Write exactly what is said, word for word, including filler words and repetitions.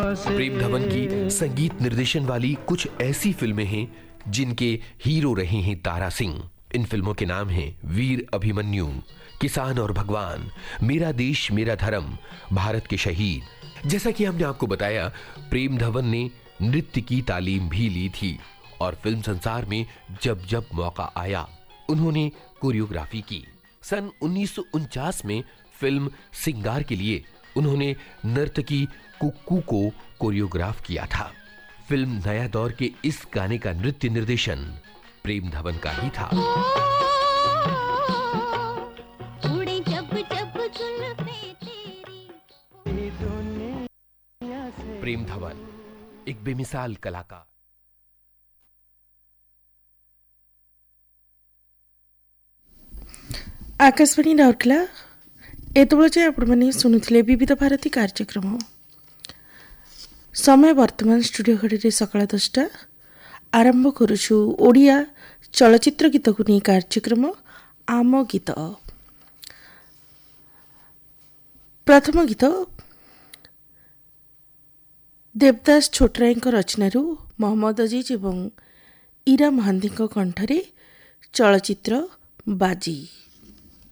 प्रेम धवन की संगीत निर्देशन वाली कुछ ऐसी फिल्में हैं जिनके हीरो रहे हैं तारा सिंह। इन फिल्मों के नाम हैं वीर अभिमन्यु, किसान और भगवान, मेरा देश मेरा धर्म, भारत के शहीद। जैसा कि हमने आपको बताया, प्रेम धवन ने नृत्य की तालीम भी ली थी और फिल्म संसार में जब जब मौका आया उन्होंने कोरियोग्राफी की। सन उन्नीस सौ उनचास में फिल्म सिंगार के लिए उन्होंने नर्तकी कुक्कू को कोरियोग्राफ किया था। फिल्म नया दौर के इस गाने का नृत्य निर्देशन प्रेम धवन का ही था। प्रेम धवन एक बेमिसाल कलाकार। आकाशवाणी राउरकेला एतबेले जाए आपने शुणुले विविध भारती कार्यक्रम। समय वर्तमान स्टूडियो घड़ी सकाळ दसटा। आरंभ करुछु ओडिया चलचित्र गीत को नहीं कार्यक्रम आम गीत। प्रथम गीत देवदास छोटराय रचनारू मोहम्मद अजीज एवं ईरा महांती कंठरे चलचित्र बाजी।